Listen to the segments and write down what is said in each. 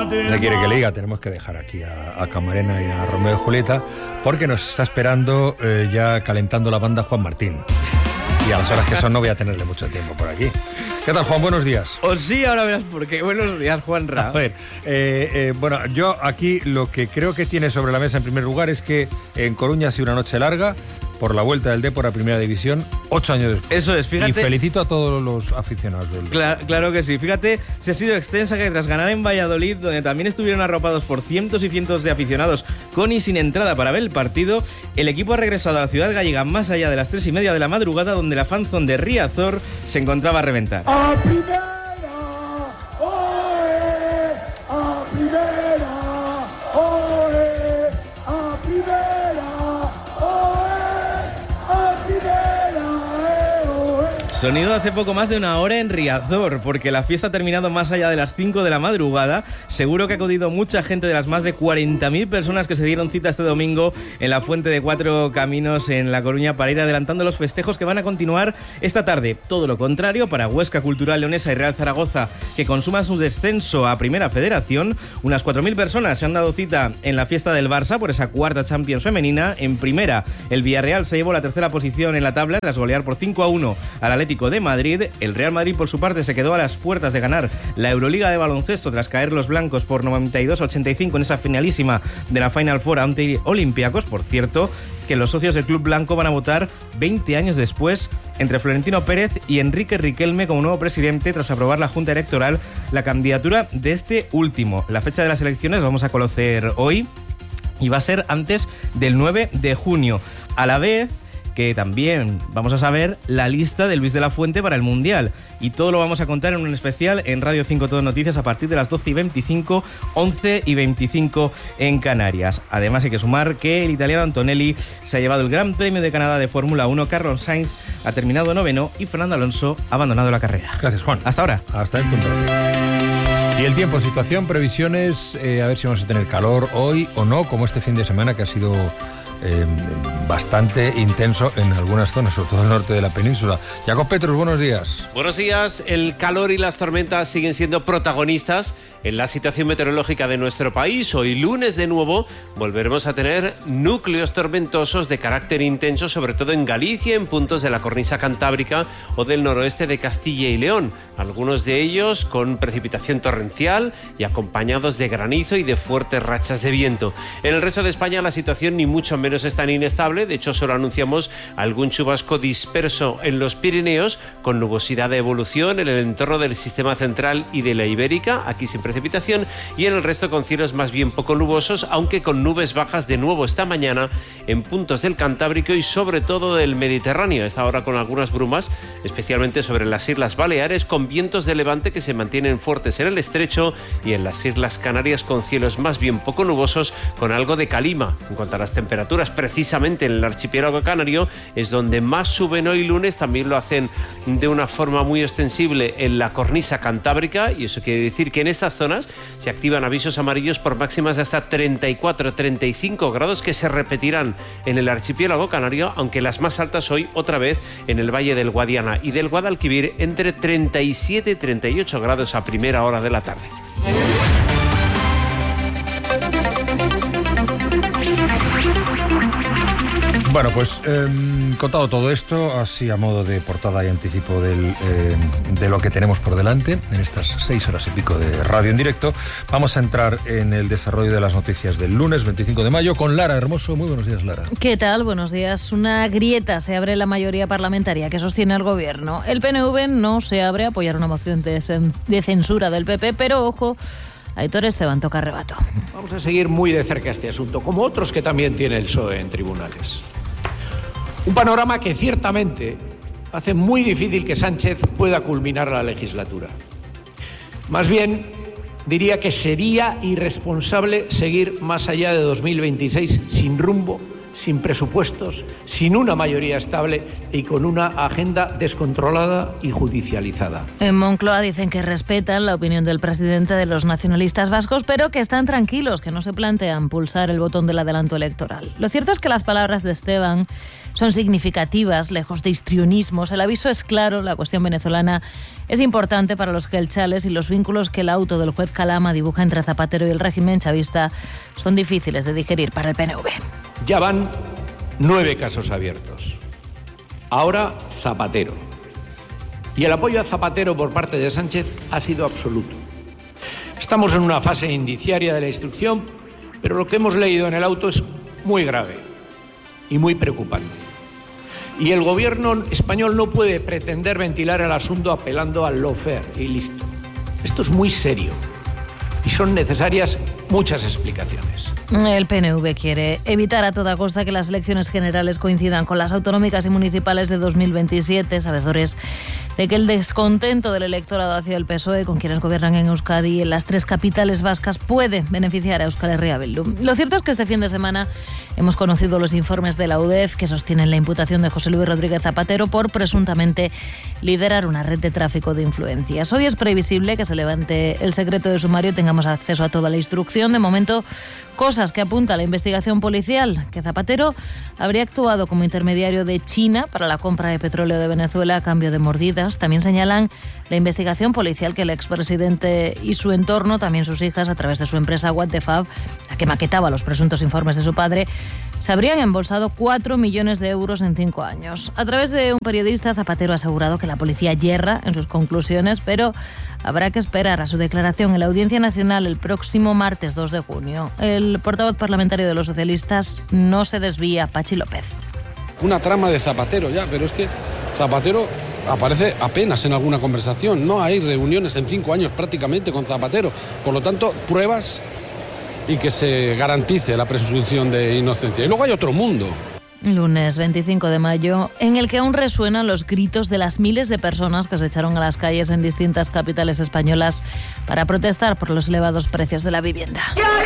Ya quiere que le diga, tenemos que dejar aquí a Camarena y a Romeo y Julieta, porque nos está esperando ya calentando la banda Juan Martín. Y a las horas que son no voy a tenerle mucho tiempo por aquí. ¿Qué tal, Juan? Buenos días. O sí, ahora verás por qué. Buenos días, Juanra. A ver, bueno, yo aquí lo que creo que tiene sobre la mesa en primer lugar es que en Coruña ha sido una noche larga por la vuelta del Depor a Primera División, 8 años después. Eso es, fíjate. Y felicito a todos los aficionados del Depor. Claro que sí. Fíjate, se ha sido extensa que tras ganar en Valladolid, donde también estuvieron arropados por cientos y cientos de aficionados con y sin entrada para ver el partido, el equipo ha regresado a la ciudad gallega más allá de las 3:30 de la madrugada, donde la fanzone de Riazor se encontraba a reventar. ¡A primera! ¡Oe! ¡A primera! ¡Oe! ¡A primera! ¡Oe! ¡A primera! ¡Oe! Sonido hace poco más de una hora en Riazor, porque la fiesta ha terminado más allá de las 5 de la madrugada. Seguro que ha acudido mucha gente de las más de 40.000 personas que se dieron cita este domingo en la Fuente de Cuatro Caminos en La Coruña para ir adelantando los festejos que van a continuar esta tarde. Todo lo contrario para Huesca, Cultural Leonesa y Real Zaragoza, que consuman su descenso a Primera Federación. Unas 4.000 personas se han dado cita en la fiesta del Barça por esa cuarta Champions femenina. En Primera, el Villarreal se llevó la tercera posición en la tabla tras golear por 5-1 al Atlético de Madrid. El Real Madrid, por su parte, se quedó a las puertas de ganar la Euroliga de baloncesto tras caer los blancos por 92-85 en esa finalísima de la Final Four ante Olympiacos. Por cierto, que los socios del Club Blanco van a votar 20 años después entre Florentino Pérez y Enrique Riquelme como nuevo presidente tras aprobar la Junta Electoral la candidatura de este último. La fecha de las elecciones la vamos a conocer hoy y va a ser antes del 9 de junio. A la vez que también vamos a saber la lista de Luis de la Fuente para el Mundial. Y todo lo vamos a contar en un especial en Radio 5 Todo Noticias a partir de las 12:25, 11:25 en Canarias. Además hay que sumar que el italiano Antonelli se ha llevado el Gran Premio de Canadá de Fórmula 1, Carlos Sainz ha terminado noveno y Fernando Alonso ha abandonado la carrera. Gracias, Juan. Hasta ahora. Hasta el punto. Y el tiempo, situación, previsiones, a ver si vamos a tener calor hoy o no, como este fin de semana que ha sido bastante intenso en algunas zonas, sobre todo el norte de la península. Jacob Petrus, buenos días. Buenos días. El calor y las tormentas siguen siendo protagonistas en la situación meteorológica de nuestro país. Hoy lunes de nuevo volveremos a tener núcleos tormentosos de carácter intenso, sobre todo en Galicia, en puntos de la cornisa cantábrica o del noroeste de Castilla y León. Algunos de ellos con precipitación torrencial y acompañados de granizo y de fuertes rachas de viento. En el resto de España la situación ni mucho menos es tan inestable. De hecho, solo anunciamos algún chubasco disperso en los Pirineos, con nubosidad de evolución en el entorno del sistema central y de la Ibérica, aquí sin precipitación, y en el resto con cielos más bien poco nubosos, aunque con nubes bajas de nuevo esta mañana en puntos del Cantábrico y sobre todo del Mediterráneo. A esta hora con algunas brumas, especialmente sobre las Islas Baleares, con vientos de levante que se mantienen fuertes en el estrecho, y en las Islas Canarias con cielos más bien poco nubosos, con algo de calima. En cuanto a las temperaturas, precisamente en el archipiélago canario es donde más suben hoy lunes. También lo hacen de una forma muy ostensible en la cornisa cantábrica, y eso quiere decir que en estas zonas se activan avisos amarillos por máximas de hasta 34-35 grados que se repetirán en el archipiélago canario, aunque las más altas hoy otra vez en el Valle del Guadiana y del Guadalquivir entre 37 y 38 grados a primera hora de la tarde. Bueno, pues contado todo esto, así a modo de portada y anticipo de lo que tenemos por delante en estas 6 horas y pico de radio en directo, vamos a entrar en el desarrollo de las noticias del lunes 25 de mayo con Lara Hermoso. Muy buenos días, Lara. ¿Qué tal? Buenos días. Una grieta se abre en la mayoría parlamentaria que sostiene el gobierno. El PNV no se abre a apoyar una moción de censura del PP, pero ojo, Aitor Esteban toca rebato. Vamos a seguir muy de cerca este asunto, como otros que también tiene el PSOE en tribunales. Un panorama que ciertamente hace muy difícil que Sánchez pueda culminar la legislatura. Más bien, diría que sería irresponsable seguir más allá de 2026 sin rumbo, sin presupuestos, sin una mayoría estable y con una agenda descontrolada y judicializada. En Moncloa dicen que respetan la opinión del presidente de los nacionalistas vascos, pero que están tranquilos, que no se plantean pulsar el botón del adelanto electoral. Lo cierto es que las palabras de Esteban son significativas, lejos de histrionismos. El aviso es claro, la cuestión venezolana es importante para los gelchales y los vínculos que el auto del juez Calama dibuja entre Zapatero y el régimen chavista son difíciles de digerir para el PNV. Ya van 9 casos abiertos. Ahora Zapatero. Y el apoyo a Zapatero por parte de Sánchez ha sido absoluto. Estamos en una fase indiciaria de la instrucción, pero lo que hemos leído en el auto es muy grave y muy preocupante. Y el gobierno español no puede pretender ventilar el asunto apelando al lawfare y listo. Esto es muy serio y son necesarias muchas explicaciones. El PNV quiere evitar a toda costa que las elecciones generales coincidan con las autonómicas y municipales de 2027, sabedores de que el descontento del electorado hacia el PSOE, con quienes gobiernan en Euskadi y en las 3 capitales vascas, puede beneficiar a Euskal Herria Bildu. Lo cierto es que este fin de semana hemos conocido los informes de la UDEF que sostienen la imputación de José Luis Rodríguez Zapatero por presuntamente liderar una red de tráfico de influencias. Hoy es previsible que se levante el secreto de sumario y tengamos acceso a toda la instrucción. De momento, cosas que apunta la investigación policial, que Zapatero habría actuado como intermediario de China para la compra de petróleo de Venezuela a cambio de mordidas. También señalan la investigación policial que el expresidente y su entorno, también sus hijas, a través de su empresa What the Fab, la que maquetaba los presuntos informes de su padre, se habrían embolsado 4 millones de euros en 5 años. A través de un periodista, Zapatero ha asegurado que la policía yerra en sus conclusiones, pero habrá que esperar a su declaración en la Audiencia Nacional el próximo martes 2 de junio. El portavoz parlamentario de los socialistas no se desvía, Pachi López. Una trama de Zapatero ya, pero es que Zapatero aparece apenas en alguna conversación. No hay reuniones en 5 años prácticamente con Zapatero. Por lo tanto, pruebas y que se garantice la presunción de inocencia. Y luego hay otro mundo. Lunes 25 de mayo, en el que aún resuenan los gritos de las miles de personas que se echaron a las calles en distintas capitales españolas para protestar por los elevados precios de la vivienda.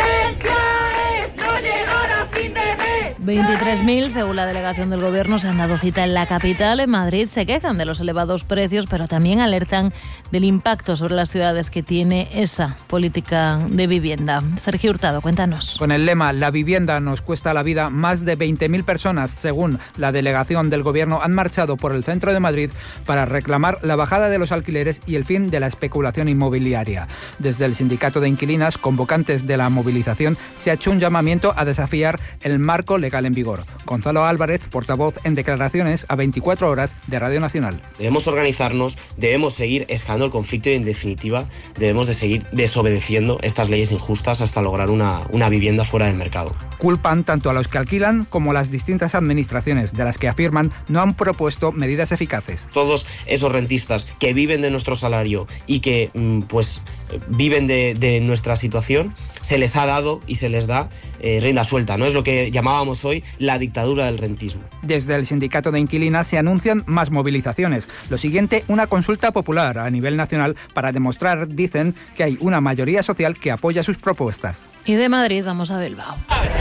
23.000, según la delegación del Gobierno, se han dado cita en la capital. En Madrid se quejan de los elevados precios, pero también alertan del impacto sobre las ciudades que tiene esa política de vivienda. Sergio Hurtado, cuéntanos. Con el lema "La vivienda nos cuesta la vida", más de 20.000 personas, según la delegación del Gobierno, han marchado por el centro de Madrid para reclamar la bajada de los alquileres y el fin de la especulación inmobiliaria. Desde el sindicato de inquilinas, convocantes de la movilización, se ha hecho un llamamiento a desafiar el marco legal en vigor. Gonzalo Álvarez, portavoz en declaraciones a 24 horas de Radio Nacional. Debemos organizarnos, debemos seguir escalando el conflicto y, en definitiva, debemos de seguir desobedeciendo estas leyes injustas hasta lograr una vivienda fuera del mercado. Culpan tanto a los que alquilan como a las distintas administraciones, de las que afirman no han propuesto medidas eficaces. Todos esos rentistas que viven de nuestro salario y que viven de nuestra situación, se les ha dado y se les da rienda suelta, ¿no? Es lo que llamábamos hoy la dictadura del rentismo. Desde el sindicato de inquilinas se anuncian más movilizaciones. Lo siguiente, una consulta popular a nivel nacional para demostrar, dicen, que hay una mayoría social que apoya sus propuestas. Y de Madrid vamos a Bilbao.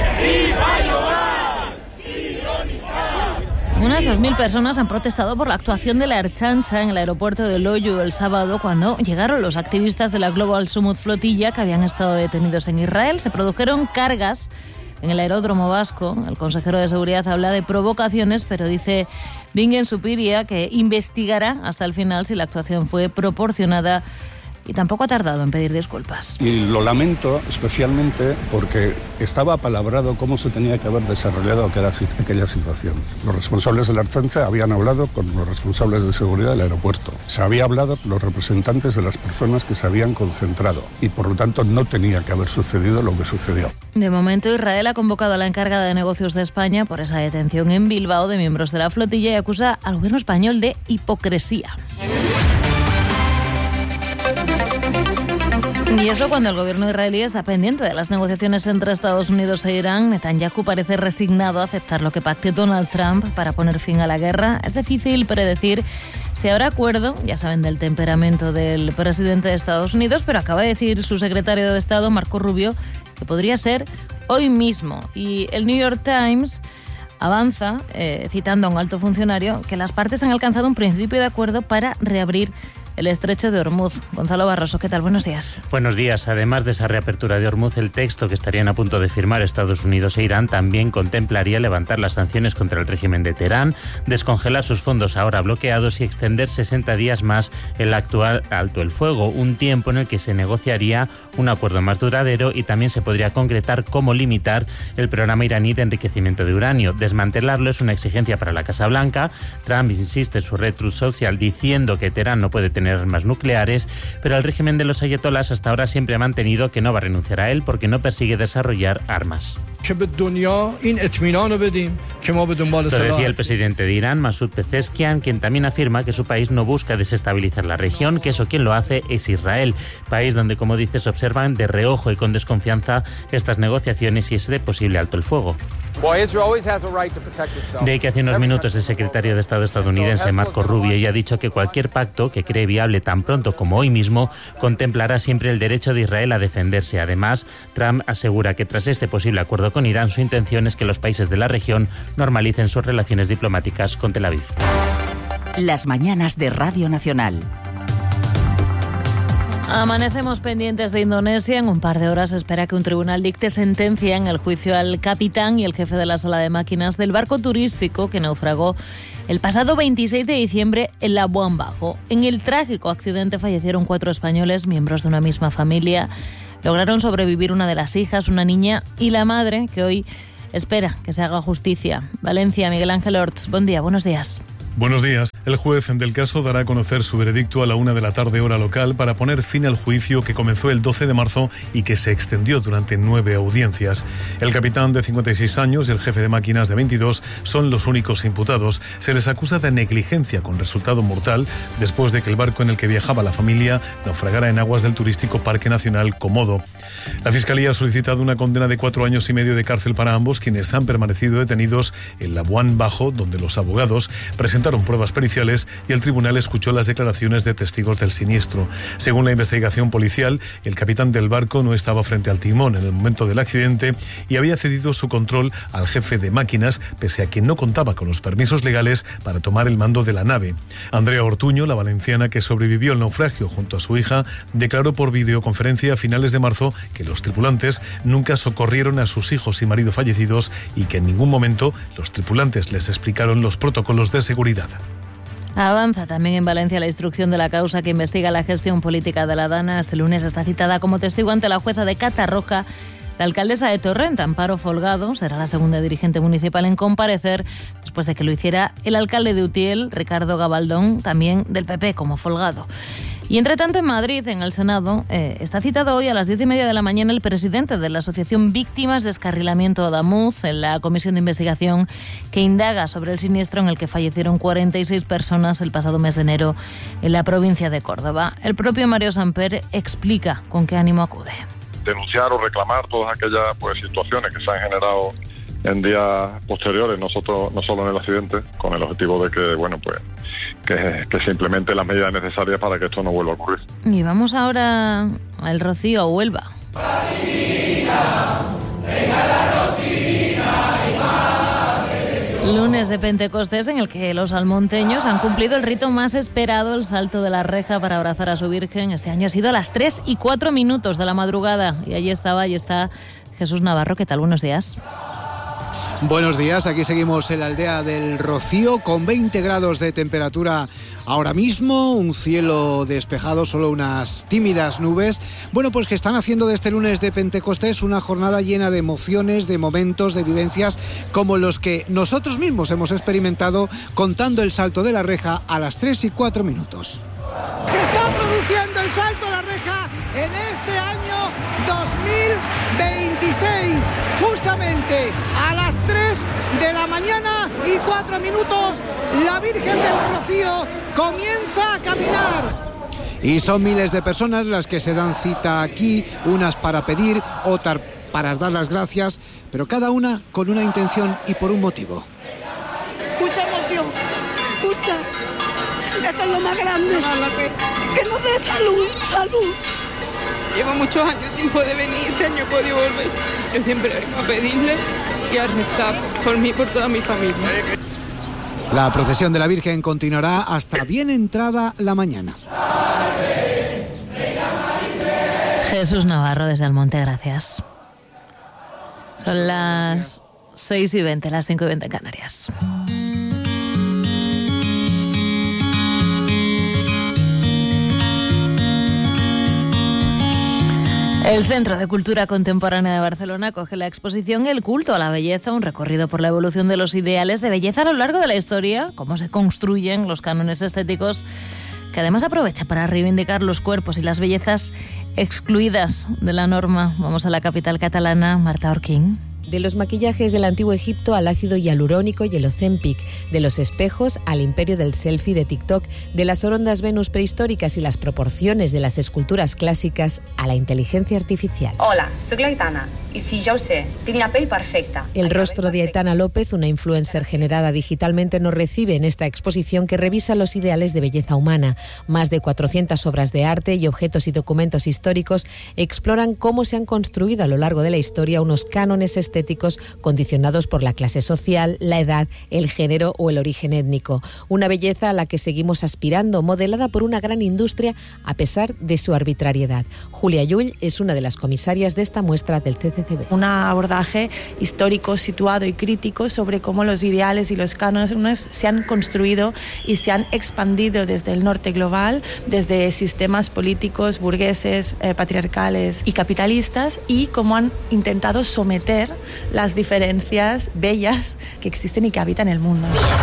Unas 2.000 personas han protestado por la actuación de la Ertzaintza en el aeropuerto de Loiu el sábado, cuando llegaron los activistas de la Global Summit Flotilla que habían estado detenidos en Israel. Se produjeron cargas en el aeródromo vasco. El consejero de Seguridad habla de provocaciones, pero dice Bingen Supiria que investigará hasta el final si la actuación fue proporcionada, y tampoco ha tardado en pedir disculpas. Y lo lamento especialmente porque estaba apalabrado cómo se tenía que haber desarrollado aquella situación. Los responsables de la Ertzaintza habían hablado con los responsables de seguridad del aeropuerto. Se había hablado con los representantes de las personas que se habían concentrado y por lo tanto no tenía que haber sucedido lo que sucedió. De momento, Israel ha convocado a la encargada de negocios de España por esa detención en Bilbao de miembros de la flotilla y acusa al gobierno español de hipocresía. Y eso cuando el gobierno israelí está pendiente de las negociaciones entre Estados Unidos e Irán. Netanyahu parece resignado a aceptar lo que pacte Donald Trump para poner fin a la guerra. Es difícil predecir si habrá acuerdo, ya saben del temperamento del presidente de Estados Unidos, pero acaba de decir su secretario de Estado, Marco Rubio, que podría ser hoy mismo. Y el New York Times Avanza, citando a un alto funcionario, que las partes han alcanzado un principio de acuerdo para reabrir el estrecho de Ormuz. Gonzalo Barroso, ¿qué tal? Buenos días. Buenos días. Además de esa reapertura de Ormuz, el texto que estarían a punto de firmar Estados Unidos e Irán también contemplaría levantar las sanciones contra el régimen de Teherán, descongelar sus fondos ahora bloqueados y extender 60 días más el actual alto el fuego, un tiempo en el que se negociaría un acuerdo más duradero y también se podría concretar cómo limitar el programa iraní de enriquecimiento de uranio. Desmantelarlo es una exigencia para la Casa Blanca. Trump insiste en su red Truth Social diciendo que Teherán no puede tener armas nucleares, pero el régimen de los ayatolás hasta ahora siempre ha mantenido que no va a renunciar a él porque no persigue desarrollar armas. Lo decía el presidente de Irán, Masoud Pezeshkian, quien también afirma que su país no busca desestabilizar la región, que eso quien lo hace es Israel, país donde, como dices, observan de reojo y con desconfianza estas negociaciones y ese posible alto el fuego. De ahí que hace unos minutos el secretario de Estado estadounidense Marco Rubio ya ha dicho que cualquier pacto que cree viable tan pronto como hoy mismo contemplará siempre el derecho de Israel a defenderse. Además, Trump asegura que tras este posible acuerdo con Irán, su intención es que los países de la región normalicen sus relaciones diplomáticas con Tel Aviv. Las mañanas de Radio Nacional. Amanecemos pendientes de Indonesia. En un par de horas se espera que un tribunal dicte sentencia en el juicio al capitán y el jefe de la sala de máquinas del barco turístico que naufragó el pasado 26 de diciembre en Labuan Bajo. En el trágico accidente fallecieron 4 españoles, miembros de una misma familia. Lograron sobrevivir una de las hijas, una niña y la madre, que hoy espera que se haga justicia. Valencia, Miguel Ángel Orts. Buen día, buenos días. Buenos días. El juez del caso dará a conocer su veredicto a la 1 de la tarde hora local para poner fin al juicio que comenzó el 12 de marzo y que se extendió durante 9 audiencias. El capitán de 56 años y el jefe de máquinas de 22 son los únicos imputados. Se les acusa de negligencia con resultado mortal después de que el barco en el que viajaba la familia naufragara en aguas del turístico Parque Nacional Komodo. La Fiscalía ha solicitado una condena de 4 años y medio de cárcel para ambos, quienes han permanecido detenidos en Labuan Bajo, donde los abogados presentaron pruebas periciales y el tribunal escuchó las declaraciones de testigos del siniestro. Según la investigación policial, el capitán del barco no estaba frente al timón en el momento del accidente y había cedido su control al jefe de máquinas, pese a que no contaba con los permisos legales para tomar el mando de la nave. Andrea Ortuño, la valenciana que sobrevivió al naufragio junto a su hija, declaró por videoconferencia a finales de marzo que los tripulantes nunca socorrieron a sus hijos y marido fallecidos y que en ningún momento los tripulantes les explicaron los protocolos de seguridad. Avanza también en Valencia la instrucción de la causa que investiga la gestión política de la Dana. Este lunes está citada como testigo ante la jueza de Catarroja la alcaldesa de Torrent, Amparo Folgado. Será la segunda dirigente municipal en comparecer después de que lo hiciera el alcalde de Utiel, Ricardo Gabaldón, también del PP como Folgado. Y entre tanto en Madrid, en el Senado, está citado hoy a las 10:30 de la mañana el presidente de la Asociación Víctimas de Descarrilamiento Adamuz en la comisión de investigación que indaga sobre el siniestro en el que fallecieron 46 personas el pasado mes de enero en la provincia de Córdoba. El propio Mario Samper explica con qué ánimo acude. Denunciar o reclamar todas aquellas situaciones que se han generado en días posteriores, no solo en el accidente, con el objetivo de que se implementen las medidas necesarias para que esto no vuelva a ocurrir. Y vamos ahora al Rocío, a Huelva. Lunes de Pentecostés en el que los almonteños han cumplido el rito más esperado, el salto de la reja para abrazar a su Virgen. Este año ha sido a las 3:04 de la madrugada y allí está Jesús Navarro. ¿Qué tal? Buenos días. Buenos días, aquí seguimos en la aldea del Rocío con 20 grados de temperatura ahora mismo, un cielo despejado, solo unas tímidas nubes. Bueno, pues que están haciendo de este lunes de Pentecostés una jornada llena de emociones, de momentos, de vivencias como los que nosotros mismos hemos experimentado contando el salto de la reja a las 3:04. Se está produciendo el salto a la reja en este año 2026, justamente a las 3 de la mañana y 4 minutos, la Virgen del Rocío comienza a caminar. Y son miles de personas las que se dan cita aquí, unas para pedir, otras para dar las gracias, pero cada una con una intención y por un motivo. Mucha emoción, mucha. Esto es lo más grande. Que nos dé salud. Llevo muchos años tiempo de venir, este año he podido volver. Yo siempre vengo a pedirle y a rezar por mí y por toda mi familia. La procesión de la Virgen continuará hasta bien entrada la mañana. Jesús Navarro desde Almonte, gracias. Son las 6:20, las 5:20 en Canarias. El Centro de Cultura Contemporánea de Barcelona acoge la exposición El culto a la belleza, un recorrido por la evolución de los ideales de belleza a lo largo de la historia, cómo se construyen los cánones estéticos, que además aprovecha para reivindicar los cuerpos y las bellezas excluidas de la norma. Vamos a la capital catalana, Marta Orquín. De los maquillajes del antiguo Egipto al ácido hialurónico y el Ozempic, de los espejos al imperio del selfie de TikTok, de las ondas Venus prehistóricas y las proporciones de las esculturas clásicas a la inteligencia artificial. Hola, soy l'Aitana y sí, ya ho sé, tinc la pell perfecta. El rostro de Aitana López, una influencer generada digitalmente, nos recibe en esta exposición que revisa los ideales de belleza humana. Más de 400 obras de arte y objetos y documentos históricos exploran cómo se han construido a lo largo de la historia unos cánones estéticos condicionados por la clase social, la edad, el género o el origen étnico. Una belleza a la que seguimos aspirando, modelada por una gran industria a pesar de su arbitrariedad. Julia Llull es una de las comisarias de esta muestra del CCCB. Un abordaje histórico, situado y crítico sobre cómo los ideales y los cánones se han construido y se han expandido desde el norte global, desde sistemas políticos, burgueses, patriarcales y capitalistas, y cómo han intentado someter las diferencias bellas que existen y que habitan el mundo.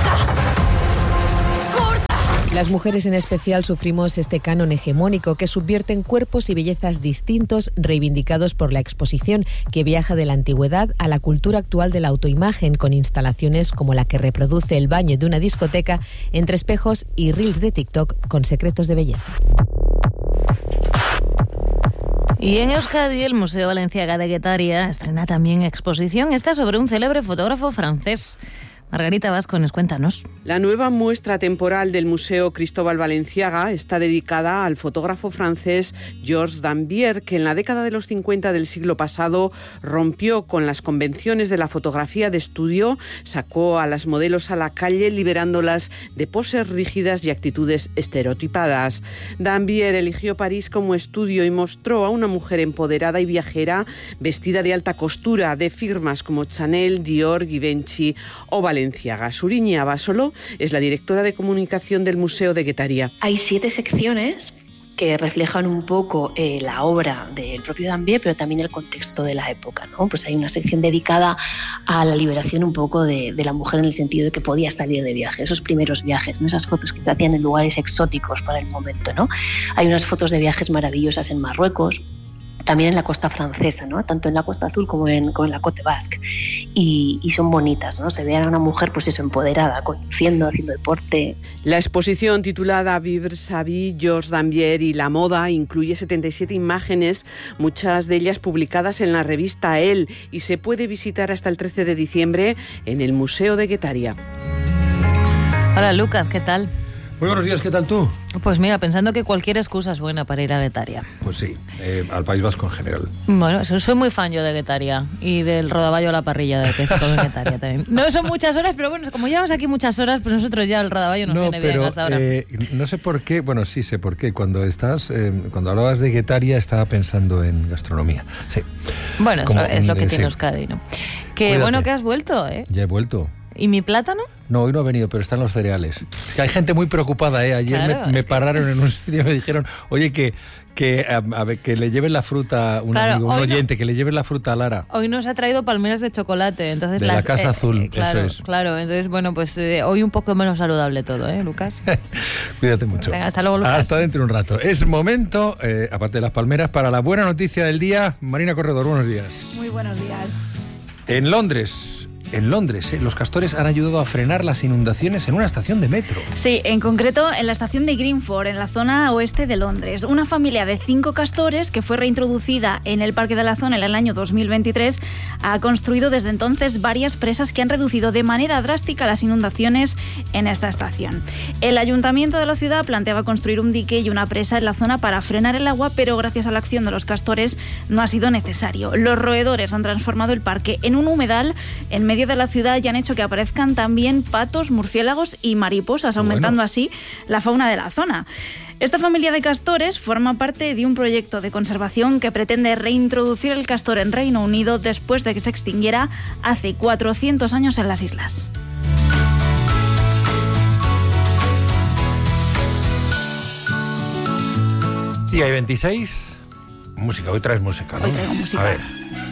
Las mujeres en especial sufrimos este canon hegemónico que subvierten cuerpos y bellezas distintos, reivindicados por la exposición, que viaja de la antigüedad a la cultura actual de la autoimagen, con instalaciones como la que reproduce el baño de una discoteca entre espejos y reels de TikTok con secretos de belleza. Y en Euskadi, el Museo Balenciaga de Guetaria estrena también exposición. Esta sobre un célebre fotógrafo francés. Margarita Vascones, cuéntanos. La nueva muestra temporal del Museo Cristóbal Balenciaga está dedicada al fotógrafo francés Georges Dambier, que en la década de los 50 del siglo pasado rompió con las convenciones de la fotografía de estudio, sacó a las modelos a la calle liberándolas de poses rígidas y actitudes estereotipadas. Dambier eligió París como estudio y mostró a una mujer empoderada y viajera, vestida de alta costura, de firmas como Chanel, Dior, Givenchy o Balenciaga. Suriña Basolo es la directora de comunicación del Museo de Guetaria. Hay 7 secciones que reflejan un poco la obra del propio Dambier, pero también el contexto de la época, ¿no? Pues hay una sección dedicada a la liberación un poco de la mujer, en el sentido de que podía salir de viaje, esos primeros viajes, ¿no? Esas fotos que se hacían en lugares exóticos para el momento, ¿no? Hay unas fotos de viajes maravillosas en Marruecos, también en la costa francesa, ¿no? Tanto en la Costa Azul como en la Côte Basque, y son bonitas, ¿no? Se ve a una mujer, pues eso, empoderada, conduciendo, haciendo deporte. La exposición, titulada Vivre sa vie, Georges Dambier y la moda, incluye 77 imágenes, muchas de ellas publicadas en la revista Elle, y se puede visitar hasta el 13 de diciembre en el Museo de Guetaria. Hola Lucas, ¿qué tal? Muy buenos días, ¿qué tal tú? Pues mira, pensando que cualquier excusa es buena para ir a Guetaria. Pues sí, al País Vasco en general. Bueno, soy muy fan yo de Guetaria y del rodaballo a la parrilla de que se come en Guetaria también. No son muchas horas, pero bueno, como llevamos aquí muchas horas, pues nosotros ya el rodaballo nos viene bien hasta ahora. No sé por qué, bueno, sí sé por qué. Cuando hablabas de Guetaria estaba pensando en gastronomía. Sí. Bueno, es lo que tiene Euskadi, ¿no? Que Cuídate. Bueno que has vuelto, ¿eh? Ya he vuelto. ¿Y mi plátano? No, hoy no ha venido, pero están los cereales. Que hay gente muy preocupada, ¿eh? Ayer claro, me pararon en un sitio y me dijeron, oye, que le lleven la fruta, un oyente, que le lleven la fruta a Lara. Hoy nos ha traído palmeras de chocolate. Entonces de la Casa Azul, claro, eso es. Claro, entonces, bueno, pues hoy un poco menos saludable todo, ¿eh, Lucas? Cuídate mucho. Venga, hasta luego, Lucas. Hasta dentro de un rato. Es momento, aparte de las palmeras, para la buena noticia del día. Marina Corredor, buenos días. Muy buenos días. En Londres, en Londres. Los castores han ayudado a frenar las inundaciones en una estación de metro. Sí, en concreto en la estación de Greenford, en la zona oeste de Londres. Una familia de 5 castores, que fue reintroducida en el Parque de la Zona en el año 2023, ha construido desde entonces varias presas que han reducido de manera drástica las inundaciones en esta estación. El ayuntamiento de la ciudad planteaba construir un dique y una presa en la zona para frenar el agua, pero gracias a la acción de los castores no ha sido necesario. Los roedores han transformado el parque en un humedal en medio de la ciudad y han hecho que aparezcan también patos, murciélagos y mariposas, aumentando así la fauna de la zona. Esta familia de castores forma parte de un proyecto de conservación que pretende reintroducir el castor en Reino Unido después de que se extinguiera hace 400 años en las islas. Y hay 26. Música, hoy traes música, ¿no? Hoy traigo música. A ver.